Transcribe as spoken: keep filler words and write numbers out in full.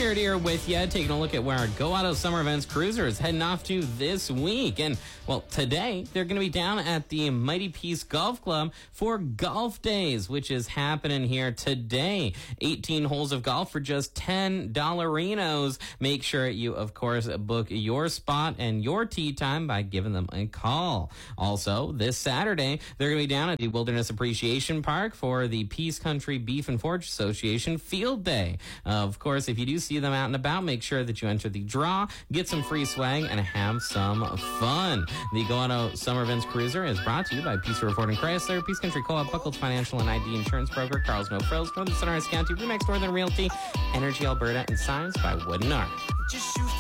Jared here with you, taking a look at where our Go Auto Summer Events Cruiser is heading off to this week. And, well, today they're going to be down at the Mighty Peace Golf Club for Golf Days, which is happening here today. eighteen holes of golf for just ten dollarinos. Make sure you, of course, book your spot and your tee time by giving them a call. Also, this Saturday, they're going to be down at the Wilderness Appreciation Park for the Peace Country Beef and Forage Association Field Day. Uh, of course, if you do see them out and about, make sure that you enter the draw, get some free swag, and have some fun. The Go Auto Summer Events Cruiser is brought to you by Peace River Ford and Chrysler, Peace Country Co-op, Buckles Financial and I D Insurance Broker, Carl's No Frills, Northern Sunrise County, Remax Northern Realty, Energy Alberta, and Signs by Wooden Ark.